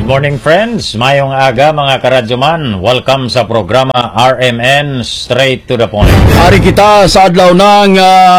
morning friends, mayong aga mga karadyoman. Welcome sa programa RMN Straight to the Point. Ari kita sa adlaw ng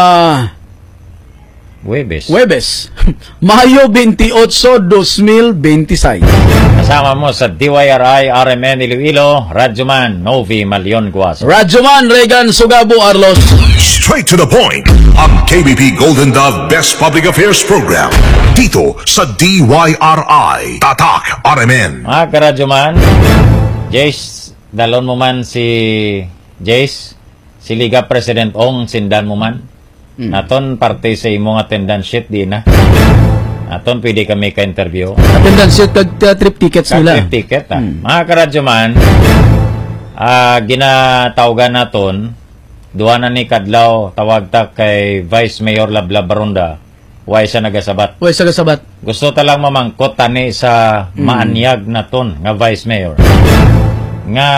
Huwebes. Mayo 28, 2026. Kasama mo sa DYRI RMN Iloilo, Radyoman Novi Malion Guas. Radyoman Regan Sugabo Arlos. Straight to the point, ang KBP Golden Dove Best Public Affairs Program dito sa DYRI Tatak RMN. Mga karadyoman, Jace, dalon mo man si Jace, si Liga President Ong, sindan mo man. Naton parte sa imong attendance sheet di na. Naton pwede kami ka-interview. Attendance sheet kag trip tickets nila. Trip ticket. Mga karadyoman, ginatawgan naton, duha na ni kadlaw tawag ta kay Vice Mayor Lablab Baronda. Way sa nagasabat. Gusto ta lang mamangkot tani sa maanyag naton nga Vice Mayor. Nga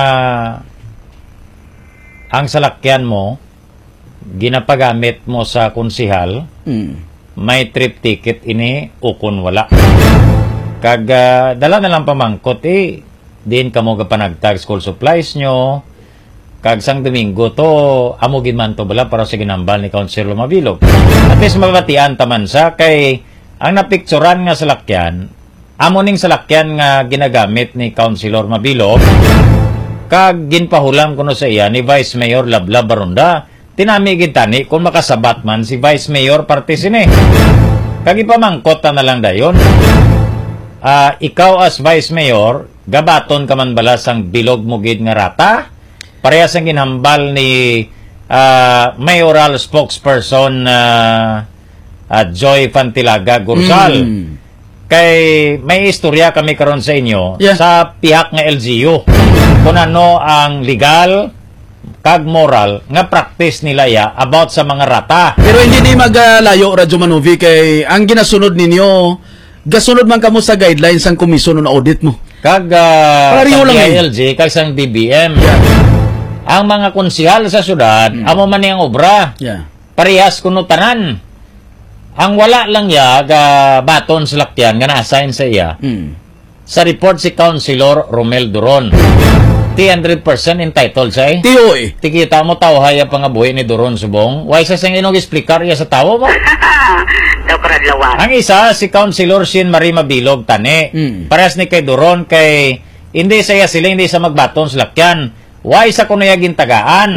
ang salakyan mo ginapagamit mo sa konsihal, may trip ticket ini ukon wala. Kag dala na lang pamangkot din kamo gapanagtag school supplies nyo. Kag sang Domingo to amo ginman to bala para sa ginambal ni Councilor Mabilog. At least mabatian taman sa kay ang napicturan nga salakyan, amo ning salakyan nga ginagamit ni Councilor Mabilog. Kag ginpahulam kuno sa iya ni Vice Mayor Lablab Baronda. Tinami gitani kung makasabat man si Vice Mayor parte sini. Kag ipamangkot na lang dayon. Ikaw as Vice Mayor, gabaton ka man bala sang bilog mo gid nga rata? Parehas ang ginhambal ni mayoral spokesperson Joy Fantilaga Gursal. Kay may istorya kami karon sa inyo sa pihak nga LGU. Kung ano ang legal kag moral nga practice nila about sa mga rata. Pero hindi ni maglayo Radyo Manovi kay ang ginasunod ninyo, gasunod man kamo sa guidelines ang komisyon na audit mo. Kag sa DILG, kag sa DBM. Ang mga konsihal sa syudad, amo man yang obra. Parehas kuno tanan. Ang wala lang baton sa lakyan nga na-assign sa iya. Sa report si Councilor Romel Duron. 100% entitled siya Tikita mo tao haya pangabuhi ni Duron Subong. Why sa sang inog explicar iya sa tao mo? Ang isa, si Councilor Shin Marie Mabilog tani. Parehas ni kay Duron kay hindi saya sila hindi sa magbaton sa lakyan. Why sa kuno yagin tagaan?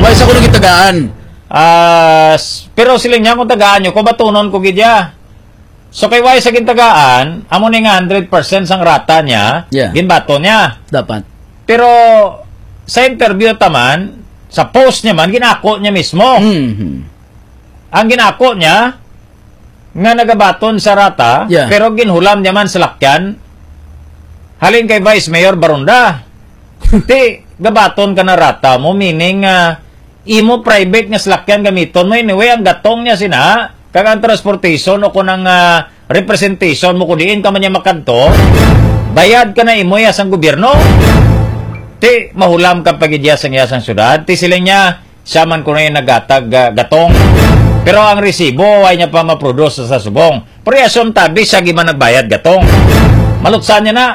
Pero sila niya kung tagaan nyo, kung batunon ko gidya. So kay why sa gintagaan, amo ni nga 100% sang rata niya, ginbaton niya. Dapat. Pero sa interview taman, sa post niya man, ginako niya mismo. Ang ginako niya, nga nagabaton sa rata, pero ginhulam niya man sa lakyan, halin kay Vice Mayor Baronda. Gabaton ka na rata mo, meaning imo private nga salakyan gamiton mo, anyway, ang gatong niya sina, kag ang transportation o kung ang representation mo, kung diin ka man niya makanto, bayad ka na imo yasang gobyerno. Mahulam ka pagidya sang yasang syudad, sila niya, siya man kung na yung nagatag gatong. Pero ang resibo, ay niya pa maproduce sa subong. Pero yasom tabi, siya giman nagbayad gatong. Malutsan niya na.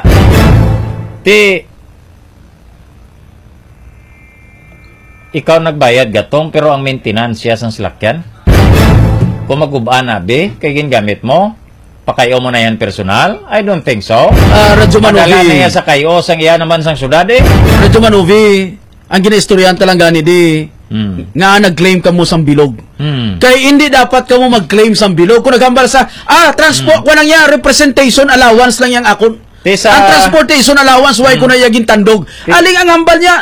Ikaw nagbayad gatong, pero ang maintenance siya sang salakyan. Kung magubaan na, kay gingamit mo, pakayo mo na yan personal? I don't think so. Radyo Manovi. Padala na yan sa kayo, sang iya naman sang syudad Radyo Manovi, ang ginaistoryan talang gani nga nag-claim ka mo sang bilog. Kaya hindi dapat ka mo mag-claim sang bilog. Kung naghambal sa, transport, wanang yan, representation allowance lang yang akon. Ang transportation allowance, why ko na yaging tandog. Aling ang hambal niya,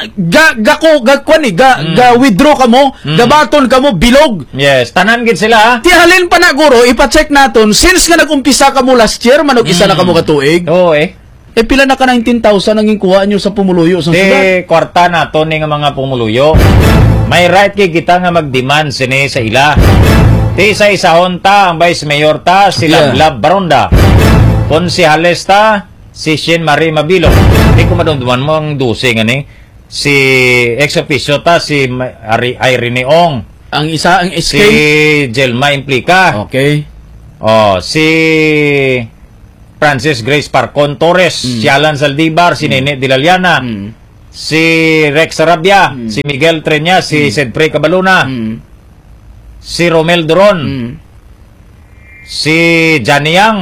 withdraw ka mo, gabaton ka mo, bilog. Yes, tanan gid sila. Tihalin pa na guro, ipacheck naton, since nga nag-umpisa ka mo last year, manog isa na ka mo katuig. Oo pila na ka 19,000 nanging kuha nyo sa pumuluyo sa syudad. Kwarta nato ni nga mga pumuluyo. May right kay kita nga mag-demand sini sa ila. Sa isahon ta, ang Vice Mayor ta, si Lablab Baronda. Konsihales ta, si Shin Marie Mabilog. Hindi ko madumduman mo ang dusi nga ni. Si ex-officio ta, si Irene Ong. Ang isa, ang si Jelma Implica. Okay. Si Francis Grace Parcon Torres, si Alan Saldivar, si Nene Dilaliana, si Rex Sarabia, si Miguel Treñas, si Sedfrey Cabaluna, si Romel Duron, si Johnny Yang,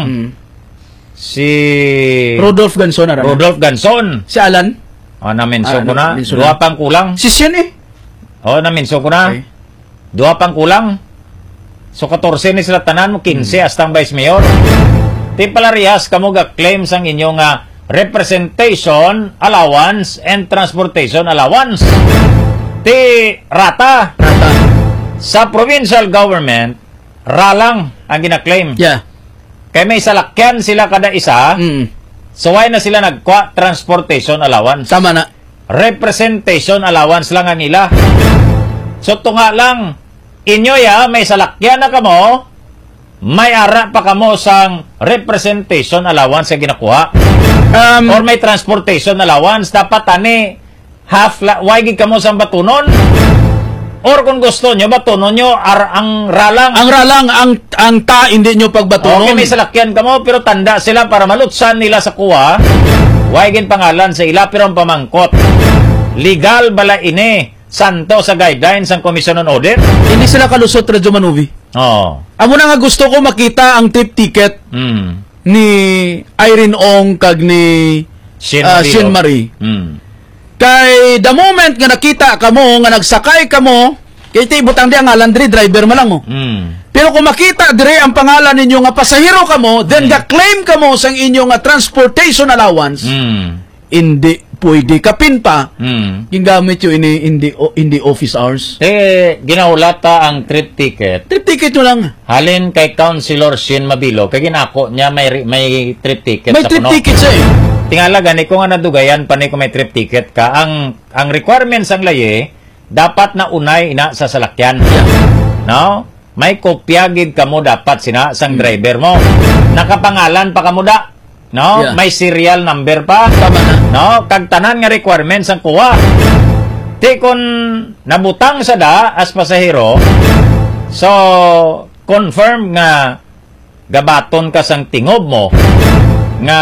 si Rodolph Ganson. Rodolph Ganson. Si Alan. Na-mention ko na. Dua pang kulang. Si Sien na-mention ko na. Okay. Dua pang kulang. So 14 ni sila tanan mo, 15 astang Vice Mayor. Ti palarihas kamo ga-claim sang inyong representation allowance and transportation allowance. Ti rata. Sa provincial government, ralang ang gina-claim. Yeah. Kaya may salakyan sila kada isa, so why na sila nagkwa transportation allowance? Tama na. Representation allowance lang ang nila. So tunga lang, inyo may salakyan na kamo, may ara pa kamo sang representation allowance ang ginakuha. Or may transportation allowance, dapat half why gid kamo sang batunon? Or kung gusto nyo, batunon nyo ang ralang. Ang ralang, ang hindi nyo pagbatunon. Okay, may salakyan ka mo, pero tanda sila para malutsan nila sa kuha. Huwagin pangalan sa ila, pero ang pamangkot. Legal bala ini, santo sa guidelines ng Commission on Audit. Hindi sila kalusot, Radyo Manuvi. Amo na nga gusto ko makita ang trip ticket ni Irene Ong kag ni Shin Marie. Kay the moment nga nakita kamo nga nagsakay kamo, kay ibutang di ang landry driver man lang mo. Pero kung makita dire ang pangalan ninyo nga pasahero kamo, then ga-claim kamo sang inyong transportation allowance, hindi pwede kapin pa. Gingamit yung hindi office hours. Ginahulata ang trip ticket. Trip ticket nyo lang. Halin kay Councilor Shin Mabilo, kay ginako niya may trip ticket may sa trip kuno. Ticket siya Tingala gani ko nga nadugayan pa ni kung may trip ticket ka, ang requirements ang laye dapat na unay ina sa salakyan. No? May kopya gid kamo dapat sina sang driver mo. Nakapangalan pa kamo da. No? May serial number pa. Tama na. No? Kag tanan nga requirements ang kuha. Ti kun nabutang sa da as pasahero, so confirm nga gabaton ka sang tingob mo nga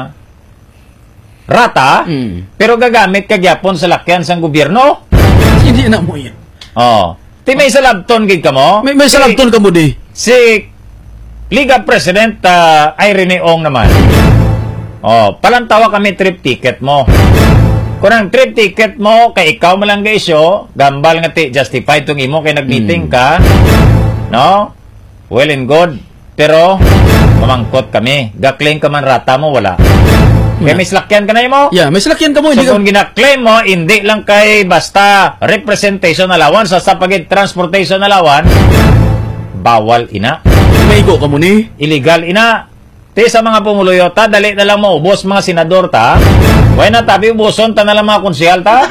rata, pero gagamit ka gyapon sa lakyan sang gobyerno. Hindi na mo yan. Ti may salabton gid kamo. May salabton kamo di. Si Liga President Irene Ong naman. Palantawa kami trip ticket mo. Kung ang trip ticket mo kay ikaw man lang gaisyo, gambal nga ti justified tong imo kay nagmeeting ka. No? Well and good. Pero mamangkot kami. Ga-claim ka man rata mo wala. Kaya may salakyan ka na mo? Yeah, may salakyan ka mo. So kung gina-claim mo, hindi lang kay basta representation allowance, sa pagit transportation allowance, bawal ina. May go ka mo ni. Illegal ina. Ti sa mga pumuluyota, dali na lang mo ubos mga senador ta. Why na tabi ubuson ta na lang mga konsyal ta?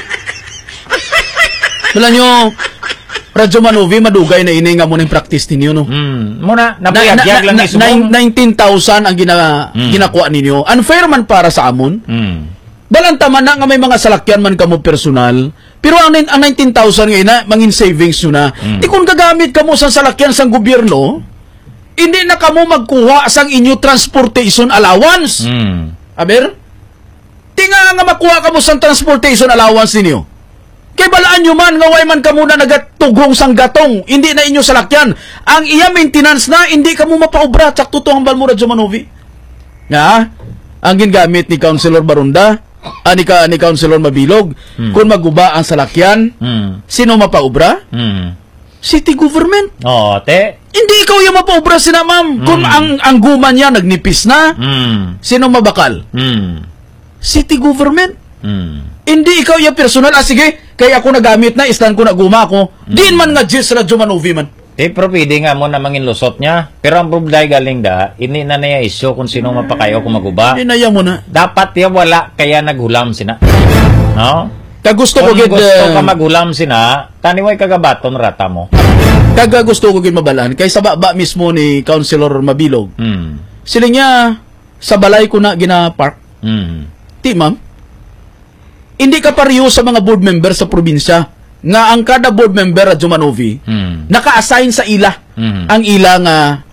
Wala nyo, Radyo Manuvi, madugay na ini nga mo ng practice ninyo, no? Muna, napayagyag lang ni Sumong. 19,000 ang ginakuha ninyo. Unfair man para sa amon. Balanta man na nga may mga salakyan man kamo personal. Pero ang 19,000 ngayon na, mangin savings nyo na. Kung gagamit kamo sa salakyan sang gobyerno, hindi na kamo magkuha sang inyo transportation allowance. Aber? Tinga nga makuha kamo sang transportation allowance ninyo. Kay balaan nyo man, ngaway man ka muna nagatugong sang gatong, hindi na inyo salakyan. Ang iya maintenance na, hindi ka mo mapaubra, tsak tutuang balmura Jomanovi. Nga, ang gingamit ni Councilor Barunda, ni Councilor Mabilog, kung maguba ang salakyan, sino mapaubra? City government. Hindi ikaw yung mapaubra sina ma'am. Kung ang guma niya nagnipis na, sino mabakal? City government. Hindi ikaw yung personal. Sige, kaya ako nagamit na, istan ko na guma ko. Diin man nga Jis Radyo Manuvi man. Pero pwede nga mo na mangin lusot niya. Pero ang problema galing da, ini na niya isyo kung sino mapakayo kung maguba. Inaya mo na. Dapat ya wala, kaya naghulam sina. No? Kagusto ko kung gusto ka maghulam sina, taniway kagabaton rata mo. Gusto ko gid mabalaan. Kay sa baba mismo ni Councilor Mabilog. Sila niya, sa balay ko na gina-park. Ti ma'am, hindi ka pariyo sa mga board member sa probinsya nga ang kada board member at Jomanovi naka-assign sa ila ang ila nga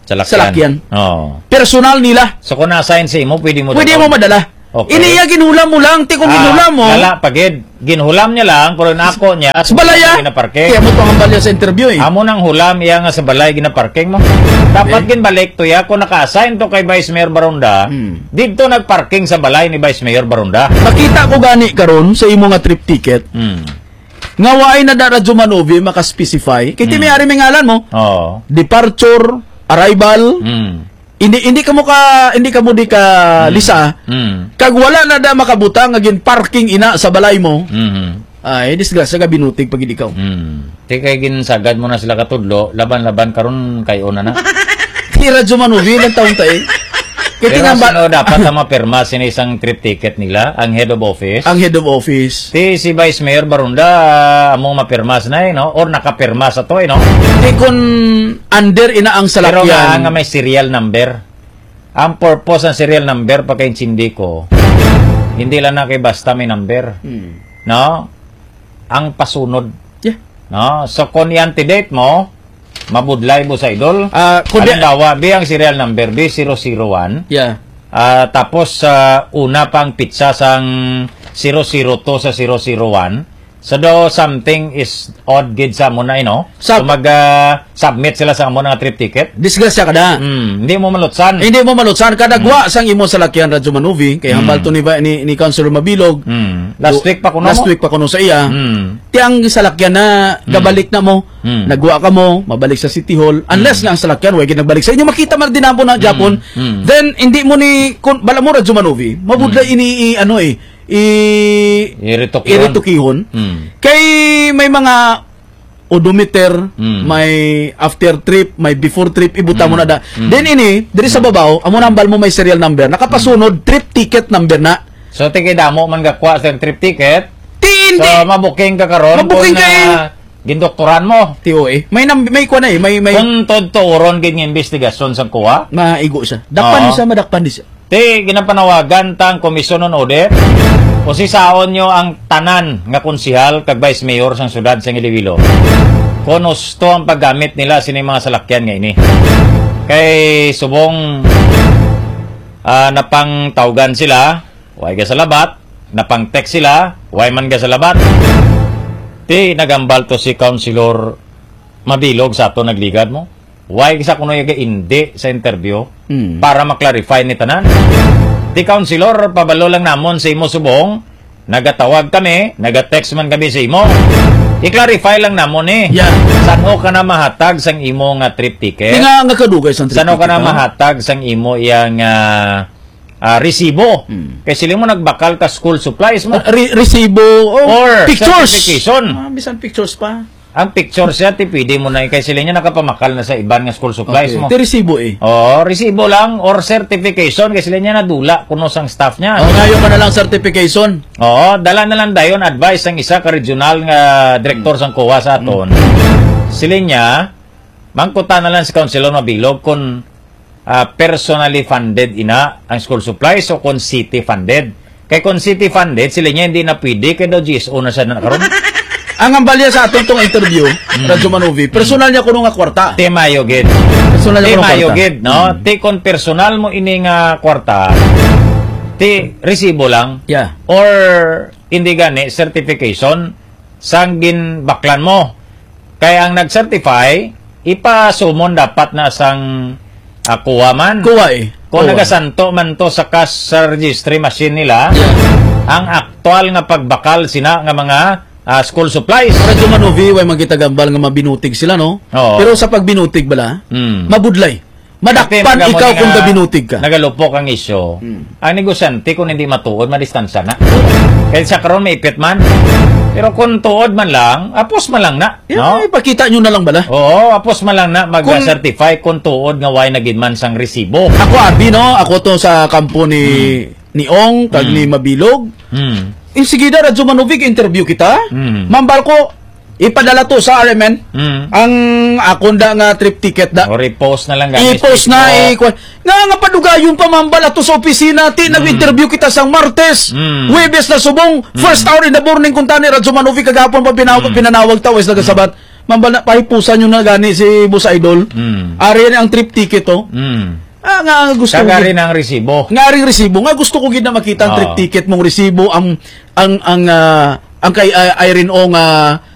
salakyan. Oh. Personal nila. So kung na-assign sa imo, pwede mo madala. Okay. Iniya ginulam mo lang, kung ginulam mo. Wala, pagid. Ginhulam niya lang, pero nako niya, sa balaya. Kaya mo itong balya sa interview eh. Amo nang hulam, iya nga sa balay, ginaparking mo. Dapat ginbalik to ya, kung naka-assign to kay Vice Mayor Barunda, dito nagparking sa balay ni Vice Mayor Barunda. Makita ko gani karon sa imo nga trip ticket. Nga waay na da Radyo Manovi maka-specify. Kaya may ari may ngalan mo. Oh. Departure, arrival. Hindi ka mo di ka lisa. Kag wala na da makabuta nga gin parking ina sa balay mo. Ay disgrasya ka binutig pag ikaw. Di kay ginsagad mo na sila katudlo, laban-laban karon kay una na. Ti Radyo Manovi lang taon ta eh. Pero sino dapat na mapirma sa isang trip ticket nila? Ang head of office? Ang head of office. Si Vice Mayor Barunda, among mapirma na no? Or nakapirma sa to, no? Di kun under ina ang salakyan. Pero nga may serial number. Ang purpose ng serial number, pagkaintindi ko, hindi lang na kay basta may number. No? Ang pasunod. Yeah. No? So, kung i-antedate mo, mabudlay mo sa idol. Halimbawa, B ang serial number, B001. Yeah. Tapos, una pang pizza sang 002 sa 001. So, do something is odd gid sa mo na, so, mag-submit sila sa mo na trip ticket. Disgrasya ka na. Hindi mo malutsan. Hindi mo malutsan. Kadagwa sang imo salakyan Radyo Manovi, kay hambal to ni Councilor Mabilog. Last week pa kuno sa iya. Tiyang salakyan na gabalik na mo. Nagwa ka mo, mabalik sa City Hall. Unless nga ang salakyan, way ginagbalik sa inyo, makita man dinampo na Japon. Then, hindi mo bala mo Radyo Manovi, mabudla iritukihon. Kay may mga odometer, may after trip, may before trip, ibuta mo na da. Then diri sa babaw, amo nambal mo may serial number, nakapasunod trip ticket number na. So tigida mo man gakwa sa trip ticket. Hindi. So mabuking ka karon kung gindoktoran mo. TOA. May kuha na may kung todtoron gid nga investigasyon sa kuha. Maigo siya. Madakpan di siya. Ginapanawagan tang komisyon on audit. O sisaon nyo ang tanan nga konsihal kag Vice Mayor sang syudad sa Iloilo. Kung gusto ang paggamit nila sini mga salakyan nga ini. Kay subong napang tawgan sila, way ga sa labat, napang text sila, way man ga sa labat. Nagambal to si Councilor Mabilog sa ato nagligad mo. Way sa kuno yaga indi sa interview para maklarify ni tanan. Councilor, pabalo lang namon sa imo subong, nagatawag kami, nagatext man kami sa imo. I-clarify lang namon Yeah. Sano ka na mahatag sang imo nga trip ticket? Nga kadugay sang trip ticket. Sano ka na mahatag sang imo iyang resibo? Kasi sila mo nagbakal ka school supplies mo. Resibo or pictures. Certification. Bisan pictures pa. Ang picture siya, pwede mo na, kay sila niya nakapamakal na sa iban nga school supplies mo. Resibo resibo lang or certification, kay sila niya nadula kuno sang staff niya. Ngayon ka na lang certification. Dala na lang dayon advice ang isa ka regional nga director sang COA sa aton. Sila niya, mangkuta na lang si Councilor Mabilog kung personally funded ina ang school supplies o kung city funded. Kay kung city funded, sila niya hindi na pwede, kaya daw GSO na siya na karoon. Ang ambalya sa atong tong interview, Radyo Manovi, personal niya kuno nga kwarta. Mayo gid. Personal niya kuno mayo gid, no? Kon personal mo ini nga kwarta, resibo lang. Yeah. Or hindi gani certification sang ginbaklan mo. Kaya ang nag-certify, ipasumon dapat na sang kuha man. Kung nagasanto man to sa cash registry machine nila, ang aktual nga pagbakal sina nga mga school supplies. Radyo Manovi, way magitagambal nga mabinutig sila, no? Pero sa pagbinutig bala, mabudlay. Madakpan ikaw kung kabinutig ka. Nagalupok ang isyo. Ang negosyante, kung hindi matuod, madistansya na. Kaya sa karon may ipit man. Pero kung tuod man lang, apos man lang na. No? Ipakita nyo na lang bala. Oo, apos man lang na mag-certify kung tuod nga way nagin man sang resibo. Ako abi, no? Ako to sa kampo ni Ong, kag ni Mabilog. Sige na, Radyo Manovi, interview kita. Mambal ko, ipadala to sa RMN. Ang akonda nga trip ticket da. O repost na lang. I-post na. Nga padugayon pa mambal ato sa opisina. Nag-interview kita sang Martes. Huwebes na subong. First hour in the morning kung tani, Radyo Manovi, kagapon pa pinanawag tawes nagasabat. mambala pahipusan nyo na gani si Boss Idol. Ari ang trip ticket to. Nga gusto ko rin ang resibo. Nga ring resibo. Nga gusto ko gid na makita ang trip ticket mong resibo ang kay Irene O nga